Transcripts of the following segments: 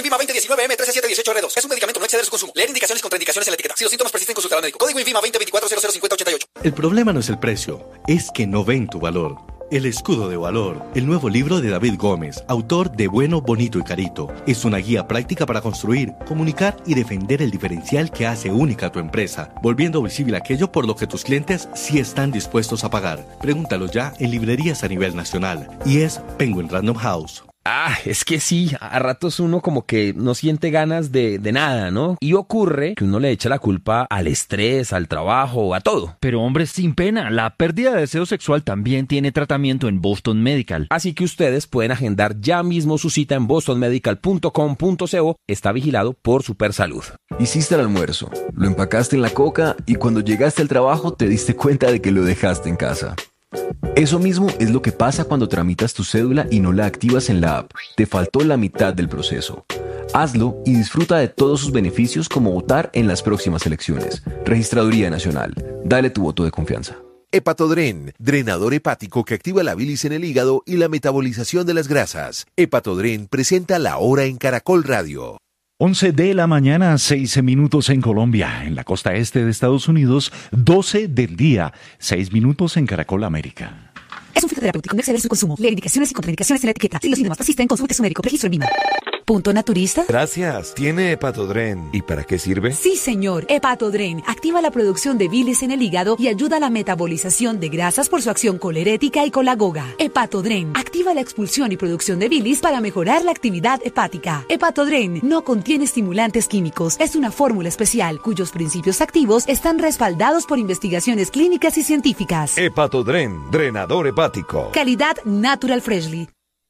Infima 2019 M13718R2. Es un medicamento, no exceder su consumo. Leer indicaciones y contraindicaciones en la etiqueta. Si los síntomas persisten, consultar al médico. Código Infima 2024-005088. El problema no es el precio, es que no ven tu valor. El escudo de valor, el nuevo libro de David Gómez, autor de Bueno, Bonito y Carito, es una guía práctica para construir, comunicar y defender el diferencial que hace única a tu empresa, volviendo visible aquello por lo que tus clientes sí están dispuestos a pagar. Pregúntalo ya en librerías a nivel nacional. Y es Penguin Random House. Es que sí, a ratos uno como que no siente ganas de nada, ¿no? Y ocurre que uno le echa la culpa al estrés, al trabajo, a todo. Pero hombre, sin pena, la pérdida de deseo sexual también tiene tratamiento en Boston Medical. Así que ustedes pueden agendar ya mismo su cita en bostonmedical.com.co. Está vigilado por Supersalud. Hiciste el almuerzo, lo empacaste en la coca y cuando llegaste al trabajo te diste cuenta de que lo dejaste en casa. Eso mismo es lo que pasa cuando tramitas tu cédula y no la activas en la app. Te faltó la mitad del proceso. Hazlo y disfruta de todos sus beneficios como votar en las próximas elecciones. Registraduría Nacional. Dale tu voto de confianza. Hepatodren, drenador hepático que activa la bilis en el hígado y la metabolización de las grasas. Hepatodren presenta La Hora en Caracol Radio. 11 de la mañana, 6 minutos en Colombia, en la costa este de Estados Unidos, 12 del día, 6 minutos en Caracol América. Es un fitoterapéutico, no exceder su consumo. Leer indicaciones y contraindicaciones en la etiqueta. Si los síntomas persisten, consulte a su médico. Registro en VIMA. ¿Punto naturista? Gracias. ¿Tiene Hepatodren? ¿Y para qué sirve? Sí, señor. Hepatodren activa la producción de bilis en el hígado y ayuda a la metabolización de grasas por su acción colerética y colagoga. Hepatodren activa la expulsión y producción de bilis para mejorar la actividad hepática. Hepatodren no contiene estimulantes químicos. Es una fórmula especial cuyos principios activos están respaldados por investigaciones clínicas y científicas. Hepatodren, drenador hepático. Calidad Natural Freshly.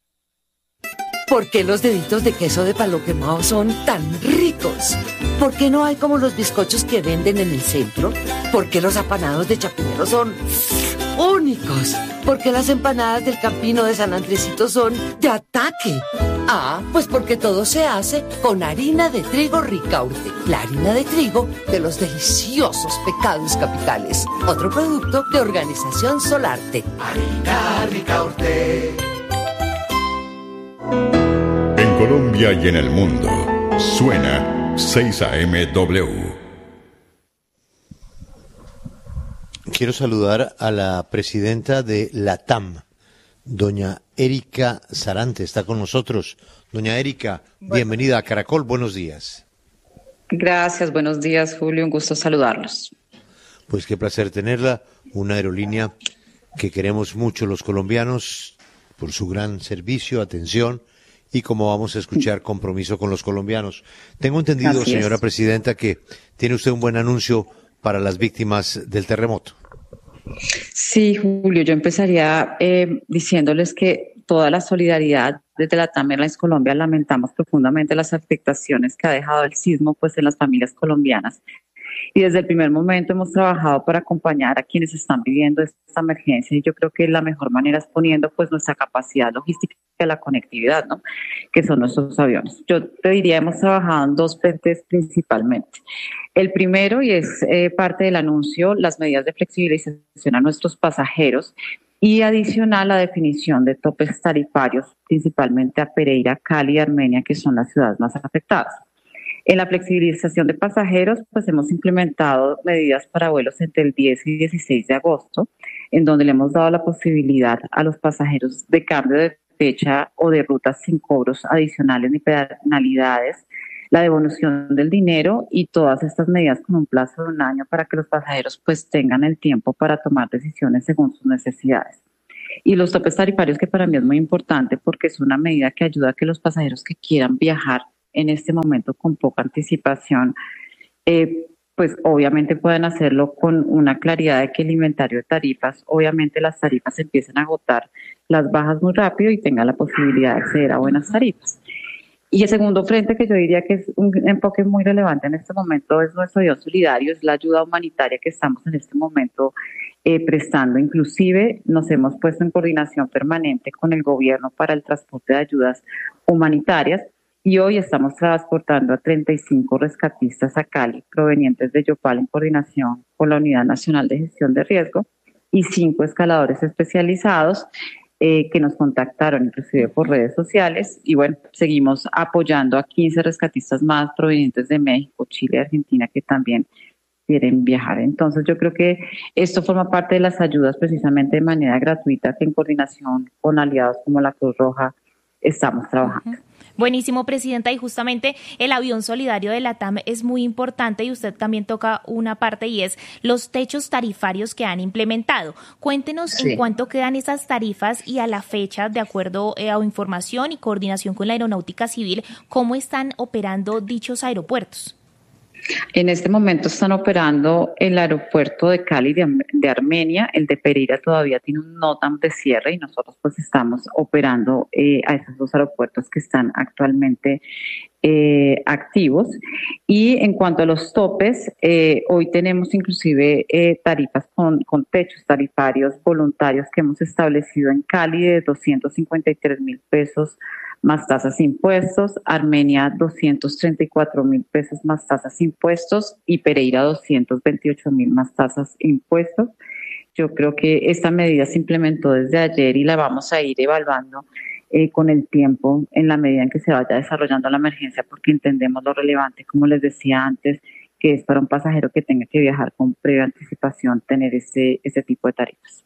¿Por qué los deditos de queso de palo quemado son tan ricos? ¿Por qué no hay como los bizcochos que venden en el centro? ¿Por qué los apanados de Chapinero son únicos? ¿Por qué las empanadas del Campino de San Andresito son de ataque? Pues porque todo se hace con harina de trigo Ricaurte, la harina de trigo de los deliciosos Pecados Capitales. Otro producto de Organización Solarte. Harina Ricaurte. En Colombia y en el mundo, suena 6AMW. Quiero saludar a la presidenta de LATAM, doña Erika Sarante. Está con nosotros. Doña Erika, bienvenida a Caracol. Buenos días. Gracias, buenos días, Julio. Un gusto saludarlos. Pues qué placer tenerla. Una aerolínea que queremos mucho los colombianos por su gran servicio, atención y, como vamos a escuchar, compromiso con los colombianos. Tengo entendido, señora presidenta, que tiene usted un buen anuncio para las víctimas del terremoto. Sí, Julio, yo empezaría diciéndoles que toda la solidaridad desde LATAM Airlines Colombia. Lamentamos profundamente las afectaciones que ha dejado el sismo pues en las familias colombianas. Y desde el primer momento hemos trabajado para acompañar a quienes están viviendo esta emergencia, y yo creo que la mejor manera es poniendo pues nuestra capacidad logística de la conectividad, ¿no? Que son nuestros aviones. Yo te diría, hemos trabajado en dos frentes principalmente. El primero, y es parte del anuncio, las medidas de flexibilización a nuestros pasajeros, y adicional la definición de topes tarifarios, principalmente a Pereira, Cali y Armenia, que son las ciudades más afectadas. En la flexibilización de pasajeros, pues hemos implementado medidas para vuelos entre el 10 y 16 de agosto, en donde le hemos dado la posibilidad a los pasajeros de cambio de fecha o de rutas sin cobros adicionales ni penalidades, la devolución del dinero y todas estas medidas con un plazo de un año para que los pasajeros pues tengan el tiempo para tomar decisiones según sus necesidades. Y los topes tarifarios, que para mí es muy importante porque es una medida que ayuda a que los pasajeros que quieran viajar en este momento con poca anticipación, pues obviamente pueden hacerlo con una claridad de que el inventario de tarifas, obviamente las tarifas empiecen a agotar las bajas muy rápido y tengan la posibilidad de acceder a buenas tarifas. Y el segundo frente, que yo diría que es un enfoque muy relevante en este momento, es nuestro avión solidario, es la ayuda humanitaria que estamos en este momento prestando. Inclusive nos hemos puesto en coordinación permanente con el gobierno para el transporte de ayudas humanitarias, y hoy estamos transportando a 35 rescatistas a Cali provenientes de Yopal en coordinación con la Unidad Nacional de Gestión de Riesgo y 5 escaladores especializados que nos contactaron inclusive por redes sociales, y bueno, seguimos apoyando a 15 rescatistas más provenientes de México, Chile y Argentina que también quieren viajar. Entonces yo creo que esto forma parte de las ayudas precisamente de manera gratuita que en coordinación con aliados como la Cruz Roja estamos trabajando. Buenísimo, Presidenta, y justamente el avión solidario de LATAM es muy importante y usted también toca una parte y es los techos tarifarios que han implementado. Cuéntenos en cuánto quedan esas tarifas y a la fecha, de acuerdo a información y coordinación con la Aeronáutica Civil, cómo están operando dichos aeropuertos. En este momento están operando el aeropuerto de Cali de Armenia, el de Pereira todavía tiene un NOTAM de cierre y nosotros pues estamos operando a esos dos aeropuertos que están actualmente activos. Y en cuanto a los topes, hoy tenemos inclusive tarifas con techos tarifarios voluntarios que hemos establecido en Cali de 253,000 pesos más tasas e impuestos, Armenia 234,000 pesos más tasas e impuestos y Pereira 228,000 más tasas e impuestos. Yo creo que esta medida se implementó desde ayer y la vamos a ir evaluando con el tiempo en la medida en que se vaya desarrollando la emergencia, porque entendemos lo relevante, como les decía antes, que es para un pasajero que tenga que viajar con previa anticipación tener ese tipo de tarifas.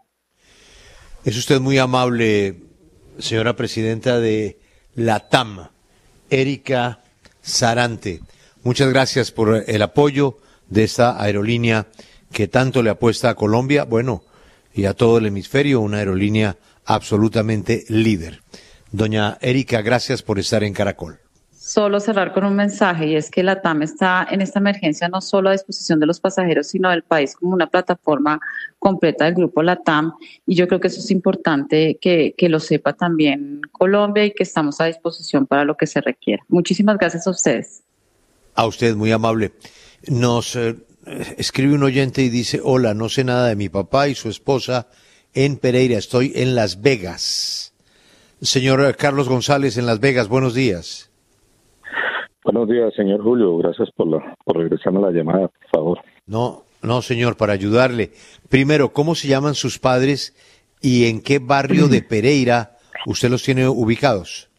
Es usted muy amable, señora presidenta de LATAM, Erika Sarante. Muchas gracias por el apoyo de esta aerolínea que tanto le apuesta a Colombia, bueno, y a todo el hemisferio, una aerolínea absolutamente líder. Doña Erika, gracias por estar en Caracol. Solo cerrar con un mensaje, y es que LATAM está en esta emergencia no solo a disposición de los pasajeros, sino del país como una plataforma completa del grupo LATAM, y yo creo que eso es importante que lo sepa también Colombia y que estamos a disposición para lo que se requiera. Muchísimas gracias a ustedes. A usted, muy amable. Nos escribe un oyente y dice: hola, no sé nada de mi papá y su esposa en Pereira, estoy en Las Vegas. Señor Carlos González en Las Vegas, buenos días. Buenos días, señor Julio. Gracias por regresarme la llamada, por favor. No, señor, para ayudarle. Primero, ¿cómo se llaman sus padres y en qué barrio de Pereira usted los tiene ubicados?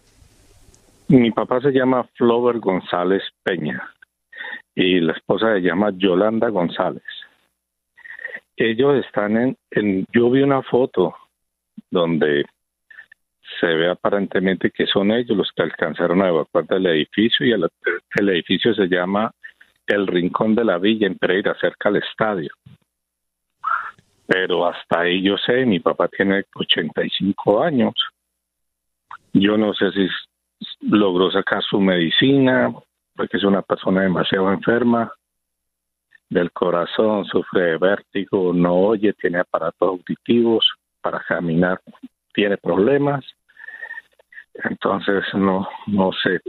Mi papá se llama Flover González Peña y la esposa se llama Yolanda González. Ellos están yo vi una foto donde se ve aparentemente que son ellos los que alcanzaron a evacuar del edificio y el edificio se llama El Rincón de la Villa en Pereira, cerca al estadio. Pero hasta ahí yo sé, mi papá tiene 85 años. Yo no sé si logró sacar su medicina, porque es una persona demasiado enferma del corazón, sufre de vértigo, no oye, tiene aparatos auditivos, para caminar tiene problemas. Entonces no sé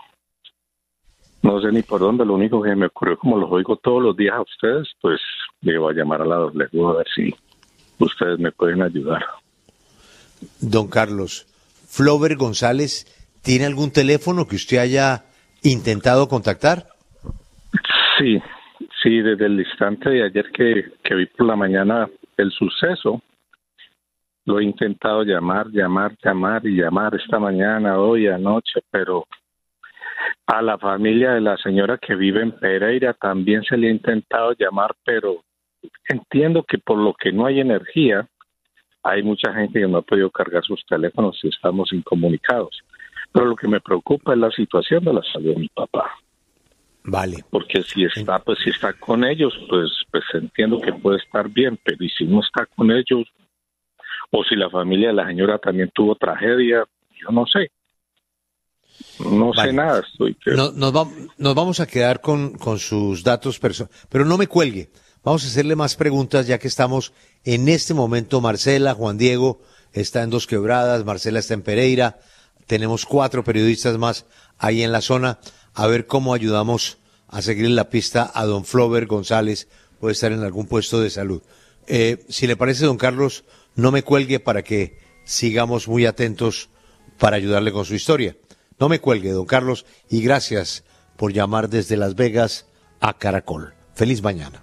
ni por dónde. Lo único que me ocurrió, como los oigo todos los días a ustedes, pues le voy a llamar a la W a ver si ustedes me pueden ayudar. Don Carlos, Flover González, ¿tiene algún teléfono que usted haya intentado contactar? Sí, desde el instante de ayer que vi por la mañana el suceso, lo he intentado llamar esta mañana, hoy, anoche, pero a la familia de la señora que vive en Pereira también se le ha intentado llamar, pero entiendo que por lo que no hay energía, hay mucha gente que no ha podido cargar sus teléfonos y estamos incomunicados. Pero lo que me preocupa es la situación de la salud de mi papá. Vale. Porque si está con ellos, pues entiendo que puede estar bien, pero y si no está con ellos, o si la familia de la señora también tuvo tragedia, yo no sé. No sé nada. Nos vamos a quedar con sus datos personales, pero no me cuelgue. Vamos a hacerle más preguntas ya que estamos en este momento. Marcela, Juan Diego está en Dos Quebradas, Marcela está en Pereira. Tenemos 4 periodistas más ahí en la zona. A ver cómo ayudamos a seguir la pista a don Flover González. Puede estar en algún puesto de salud. Si le parece, don Carlos, no me cuelgue para que sigamos muy atentos para ayudarle con su historia. No me cuelgue, don Carlos, y gracias por llamar desde Las Vegas a Caracol. Feliz mañana.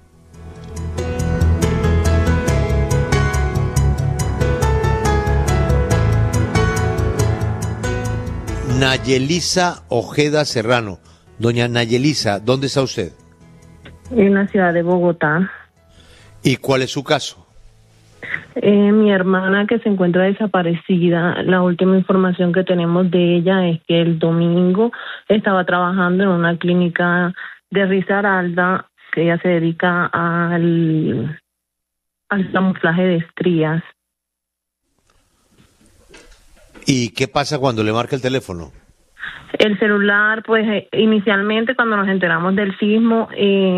Nayelisa Ojeda Serrano. Doña Nayelisa, ¿dónde está usted? En la ciudad de Bogotá. ¿Y cuál es su caso? Mi hermana, que se encuentra desaparecida, la última información que tenemos de ella es que el domingo estaba trabajando en una clínica de Risaralda, que ella se dedica al camuflaje de estrías. ¿Y qué pasa cuando le marca el teléfono? El celular, pues inicialmente cuando nos enteramos del sismo,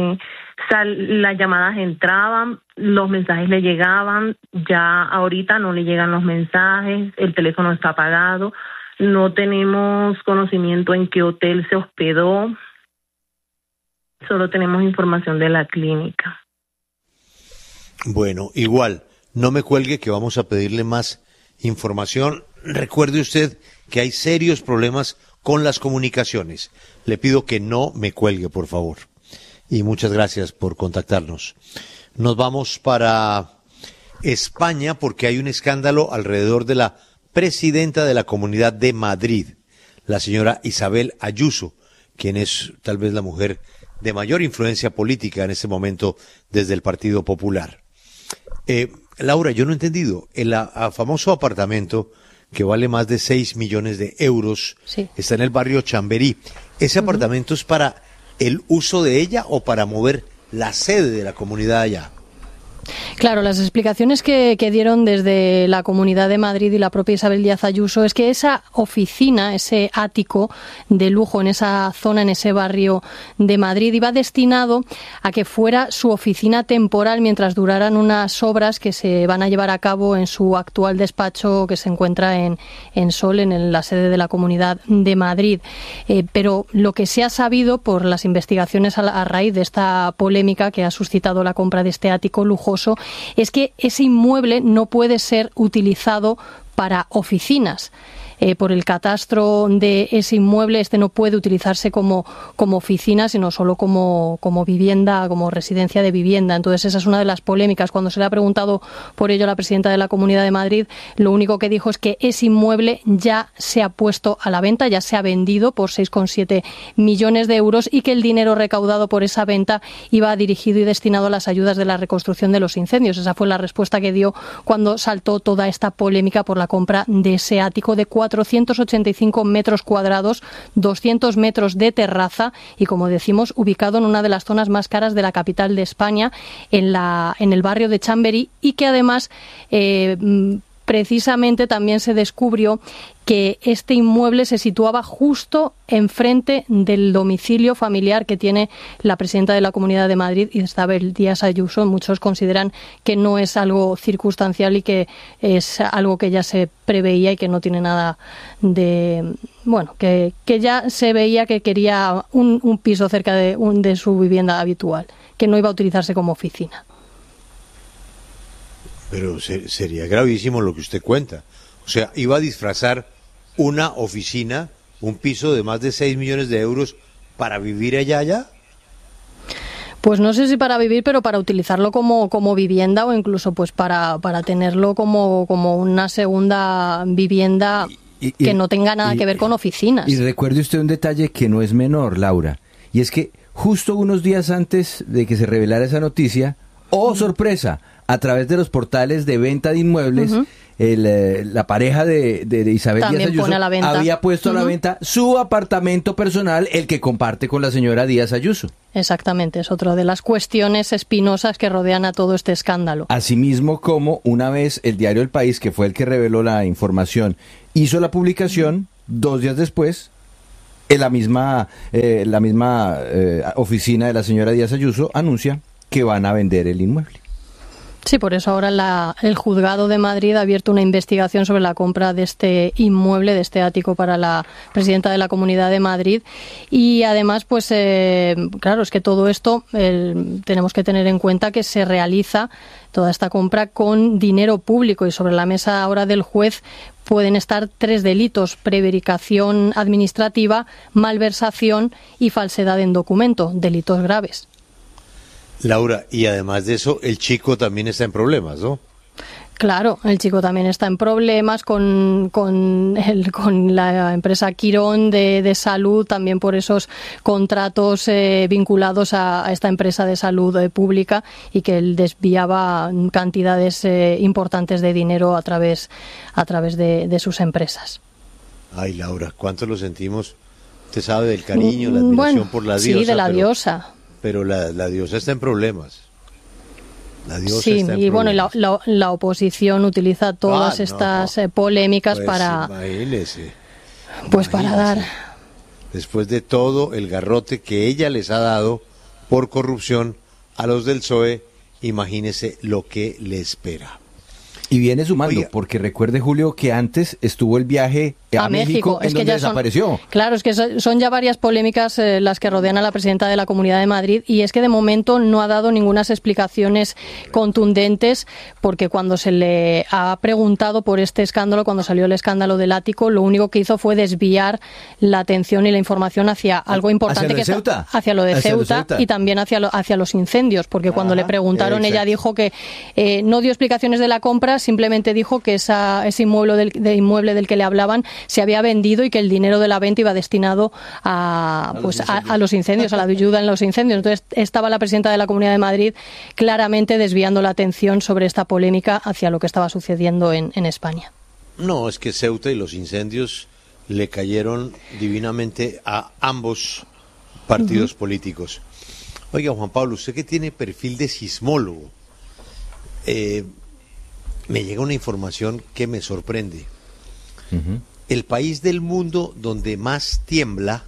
las llamadas entraban, los mensajes le llegaban, ya ahorita no le llegan los mensajes, el teléfono está apagado, no tenemos conocimiento en qué hotel se hospedó, solo tenemos información de la clínica. Bueno, igual, no me cuelgue que vamos a pedirle más información. Recuerde usted que hay serios problemas con las comunicaciones. Le pido que no me cuelgue, por favor. Y muchas gracias por contactarnos. Nos vamos para España porque hay un escándalo alrededor de la presidenta de la Comunidad de Madrid, la señora Isabel Ayuso, quien es tal vez la mujer de mayor influencia política en este momento desde el Partido Popular. Laura, yo no he entendido, el famoso apartamento que vale más de 6 millones de euros, sí, está en el barrio Chamberí. ¿Ese apartamento es para el uso de ella o para mover la sede de la comunidad allá? Claro, las explicaciones que dieron desde la Comunidad de Madrid y la propia Isabel Díaz Ayuso es que esa oficina, ese ático de lujo en esa zona, en ese barrio de Madrid, iba destinado a que fuera su oficina temporal mientras duraran unas obras que se van a llevar a cabo en su actual despacho que se encuentra en Sol, en la sede de la Comunidad de Madrid. Pero lo que se ha sabido por las investigaciones a raíz de esta polémica que ha suscitado la compra de este ático lujoso es que ese inmueble no puede ser utilizado para oficinas. Por el catastro de ese inmueble, no puede utilizarse como oficina, sino solo como vivienda, como residencia de vivienda. Entonces, esa es una de las polémicas. Cuando se le ha preguntado por ello a la presidenta de la Comunidad de Madrid, lo único que dijo es que ese inmueble ya se ha puesto a la venta, ya se ha vendido por 6,7 millones de euros y que el dinero recaudado por esa venta iba dirigido y destinado a las ayudas de la reconstrucción de los incendios. Esa fue la respuesta que dio cuando saltó toda esta polémica por la compra de ese ático de 485 metros cuadrados, 200 metros de terraza y, como decimos, ubicado en una de las zonas más caras de la capital de España, en el barrio de Chamberí, y que además precisamente también se descubrió que este inmueble se situaba justo enfrente del domicilio familiar que tiene la presidenta de la Comunidad de Madrid, Isabel Díaz Ayuso. Muchos consideran que no es algo circunstancial y que es algo que ya se preveía y que no tiene nada de... Bueno, que ya se veía que quería un piso cerca de su vivienda habitual, que no iba a utilizarse como oficina. Pero sería gravísimo lo que usted cuenta. O sea, iba a disfrazar una oficina, un piso de más de 6 millones de euros para vivir allá. Pues no sé si para vivir, pero para utilizarlo como vivienda o incluso pues para tenerlo como una segunda vivienda que no tenga nada que ver con oficinas. Y recuerde usted un detalle que no es menor, Laura, y es que justo unos días antes de que se revelara esa noticia, ¡oh, sorpresa!, a través de los portales de venta de inmuebles, la pareja de Isabel Díaz Ayuso había puesto a la venta su apartamento personal, el que comparte con la señora Díaz Ayuso. Exactamente, es otra de las cuestiones espinosas que rodean a todo este escándalo. Asimismo, como una vez el diario El País, que fue el que reveló la información, hizo la publicación, 2 días después, en la misma oficina de la señora Díaz Ayuso anuncia que van a vender el inmueble. Sí, por eso ahora el Juzgado de Madrid ha abierto una investigación sobre la compra de este inmueble, de este ático para la presidenta de la Comunidad de Madrid. Y además, pues claro, es que todo esto tenemos que tener en cuenta que se realiza toda esta compra con dinero público, y sobre la mesa ahora del juez pueden estar 3 delitos: prevaricación administrativa, malversación y falsedad en documento, delitos graves. Laura, y además de eso, el chico también está en problemas, ¿no? Claro, el chico también está en problemas con la empresa Quirón de salud, también por esos contratos vinculados a esta empresa de salud pública, y que él desviaba cantidades importantes de dinero a través de sus empresas. Ay, Laura, ¿cuánto lo sentimos? Usted sabe del cariño, la admiración por la diosa. Sí, de la diosa. Pero la diosa está en problemas. La diosa sí, está en y problemas. bueno, la oposición utiliza todas estas polémicas pues para... Imagínese. Pues para dar... Después de todo el garrote que ella les ha dado por corrupción a los del PSOE, imagínese lo que le espera. Y viene sumando, porque recuerde, Julio, que antes estuvo el viaje a México, en donde desapareció. Claro, es que son ya varias polémicas las que rodean a la presidenta de la Comunidad de Madrid, y es que de momento no ha dado ninguna explicaciones contundentes, porque cuando se le ha preguntado por este escándalo, cuando salió el escándalo del ático, lo único que hizo fue desviar la atención y la información hacia algo importante, hacia lo de Ceuta y también hacia los incendios, porque cuando le preguntaron, ella dijo que no dio explicaciones de la compra, simplemente dijo que ese inmueble del que le hablaban se había vendido y que el dinero de la venta iba destinado a los incendios, a la ayuda en los incendios. Entonces estaba la presidenta de la Comunidad de Madrid claramente desviando la atención sobre esta polémica hacia lo que estaba sucediendo en España. No, es que Ceuta y los incendios le cayeron divinamente a ambos partidos políticos. Oiga, Juan Pablo, usted que tiene perfil de sismólogo, me llega una información que me sorprende. El país del mundo donde más tiembla,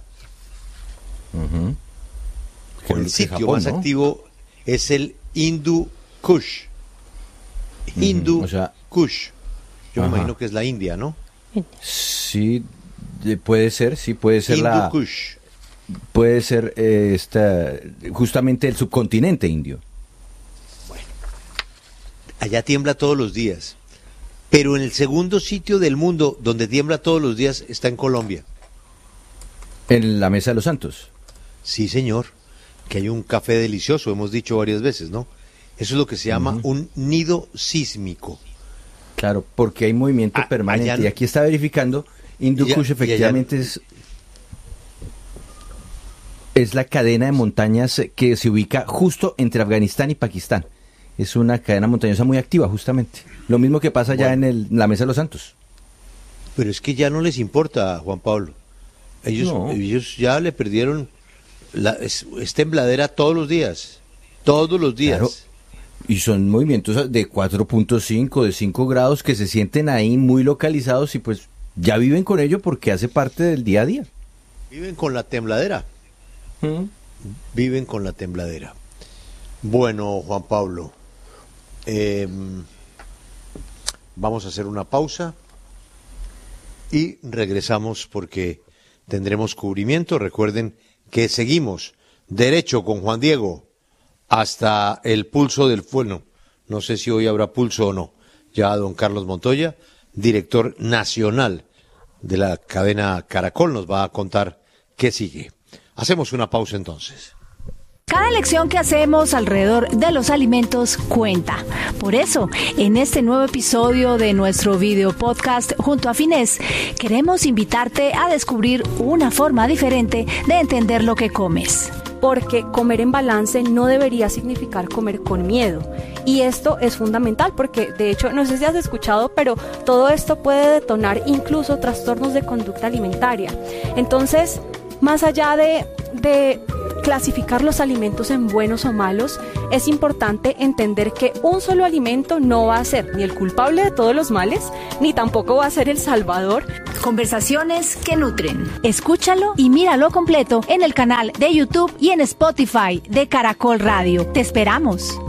el sitio Japón, más activo, es el Hindu Kush. Hindu Kush. Yo me imagino que es la India, ¿no? Sí, puede ser Hindu Kush. Puede ser justamente el subcontinente indio. Bueno, allá tiembla todos los días. Pero en el segundo sitio del mundo donde tiembla todos los días está en Colombia. ¿En la Mesa de los Santos? Sí, señor. Que hay un café delicioso, hemos dicho varias veces, ¿no? Eso es lo que se llama un nido sísmico. Claro, porque hay movimiento permanente. Y aquí está verificando, Hindu Kush efectivamente es la cadena de montañas que se ubica justo entre Afganistán y Pakistán. Es una cadena montañosa muy activa, justamente. Lo mismo que pasa ya en la Mesa de los Santos. Pero es que ya no les importa, Juan Pablo. Ellos ya le perdieron... Es tembladera todos los días. Todos los días. Claro. Y son movimientos de 4.5, de 5 grados que se sienten ahí muy localizados y pues ya viven con ello porque hace parte del día a día. Viven con la tembladera. Viven con la tembladera. Bueno, Juan Pablo, vamos a hacer una pausa y regresamos porque tendremos cubrimiento. Recuerden que seguimos derecho con Juan Diego hasta el pulso del fuego. No sé si hoy habrá pulso o no. Ya don Carlos Montoya, director nacional de la cadena Caracol, nos va a contar qué sigue. Hacemos una pausa entonces. Cada elección que hacemos alrededor de los alimentos cuenta. Por eso, en este nuevo episodio de nuestro video podcast junto a Finés, queremos invitarte a descubrir una forma diferente de entender lo que comes. Porque comer en balance no debería significar comer con miedo. Y esto es fundamental porque, de hecho, no sé si has escuchado, pero todo esto puede detonar incluso trastornos de conducta alimentaria. Entonces, más allá de clasificar los alimentos en buenos o malos, es importante entender que un solo alimento no va a ser ni el culpable de todos los males, ni tampoco va a ser el salvador. Conversaciones que nutren. Escúchalo y míralo completo en el canal de YouTube y en Spotify de Caracol Radio. Te esperamos.